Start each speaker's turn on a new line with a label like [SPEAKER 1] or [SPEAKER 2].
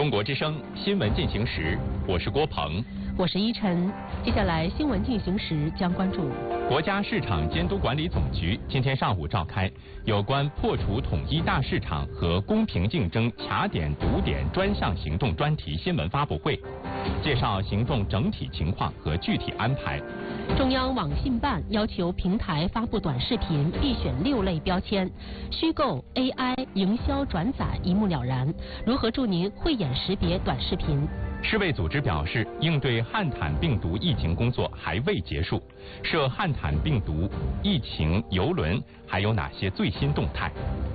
[SPEAKER 1] 中国之声新闻进行时，我是郭鹏，
[SPEAKER 2] 我是依晨。接下来新闻进行时将关注
[SPEAKER 1] 国家市场监督管理总局今天上午召开有关破除统一大市场和公平竞争卡点堵点专项行动专题新闻发布会，介绍行动整体情况和具体安排。
[SPEAKER 2] 中央网信办要求平台发布短视频必选6类标签，虚构、AI、营销转载一目了然。如何助您慧眼识别短视频？
[SPEAKER 1] 世卫组织表示，应对汉坦病毒疫情工作还未结束，涉汉坦病毒疫情邮轮还有哪些最新动态？